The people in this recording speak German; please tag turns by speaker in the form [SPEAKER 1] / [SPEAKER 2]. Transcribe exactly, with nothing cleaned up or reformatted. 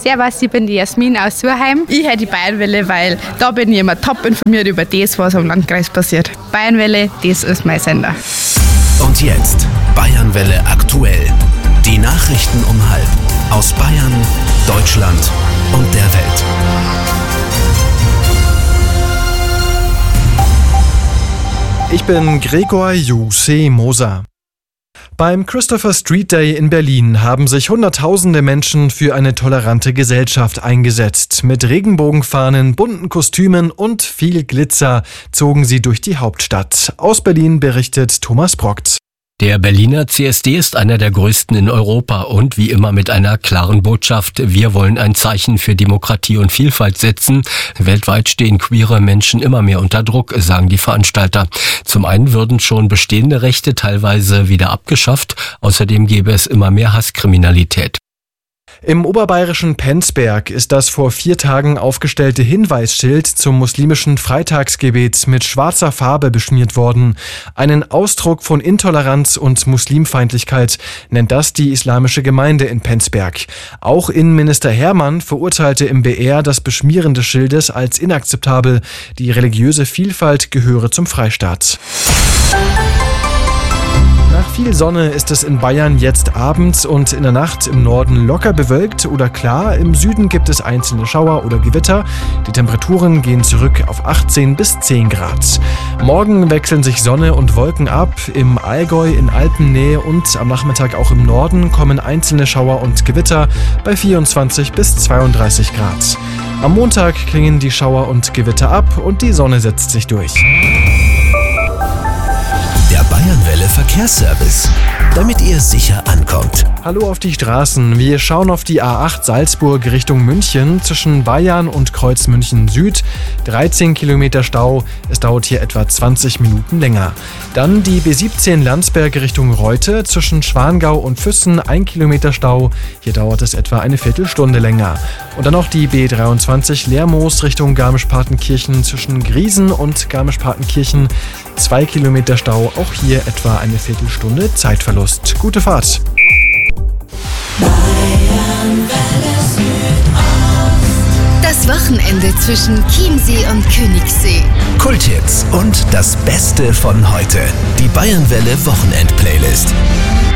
[SPEAKER 1] Servus, ich bin die Jasmin aus Surheim. Ich höre die Bayernwelle, weil da bin ich immer top informiert über das, was am Landkreis passiert. Bayernwelle, das ist mein Sender.
[SPEAKER 2] Und jetzt Bayernwelle aktuell. Die Nachrichten um halb aus Bayern, Deutschland und der Welt.
[SPEAKER 3] Ich bin Gregor Jussi Moser. Beim Christopher Street Day in Berlin haben sich hunderttausende Menschen für eine tolerante Gesellschaft eingesetzt. Mit Regenbogenfahnen, bunten Kostümen und viel Glitzer zogen sie durch die Hauptstadt. Aus Berlin berichtet Thomas Brockt.
[SPEAKER 4] Der Berliner C S D ist einer der größten in Europa und wie immer mit einer klaren Botschaft. Wir wollen ein Zeichen für Demokratie und Vielfalt setzen. Weltweit stehen queere Menschen immer mehr unter Druck, sagen die Veranstalter. Zum einen würden schon bestehende Rechte teilweise wieder abgeschafft. Außerdem gäbe es immer mehr Hasskriminalität.
[SPEAKER 3] Im oberbayerischen Penzberg ist das vor vier Tagen aufgestellte Hinweisschild zum muslimischen Freitagsgebet mit schwarzer Farbe beschmiert worden. Einen Ausdruck von Intoleranz und Muslimfeindlichkeit nennt das die islamische Gemeinde in Penzberg. Auch Innenminister Hermann verurteilte im B R das Beschmieren des Schildes als inakzeptabel. Die religiöse Vielfalt gehöre zum Freistaat. Nach viel Sonne ist es in Bayern jetzt abends und in der Nacht im Norden locker bewölkt oder klar. Im Süden gibt es einzelne Schauer oder Gewitter. Die Temperaturen gehen zurück auf achtzehn bis zehn Grad. Morgen wechseln sich Sonne und Wolken ab. Im Allgäu, in Alpennähe und am Nachmittag auch im Norden kommen einzelne Schauer und Gewitter bei vierundzwanzig bis zweiunddreißig Grad. Am Montag klingen die Schauer und Gewitter ab und die Sonne setzt sich durch.
[SPEAKER 2] Der Bayernwelle Verkehrsservice, damit ihr sicher ankommt.
[SPEAKER 3] Hallo auf die Straßen. Wir schauen auf die A acht Salzburg Richtung München zwischen Bayern und Kreuz München Süd. dreizehn Kilometer Stau. Es dauert hier etwa zwanzig Minuten länger. Dann die B siebzehn Landsberg Richtung Reute zwischen Schwangau und Füssen. ein Kilometer Stau. Hier dauert es etwa eine Viertelstunde länger. Und dann noch die B dreiundzwanzig Lermoos Richtung Garmisch-Partenkirchen zwischen Griesen und Garmisch-Partenkirchen. zwei Kilometer Stau. Auch hier etwa eine Viertelstunde Zeitverlust. Gute Fahrt.
[SPEAKER 5] Das Wochenende zwischen Chiemsee und Königssee.
[SPEAKER 2] Kulthits und das Beste von heute. Die Bayernwelle Wochenend-Playlist.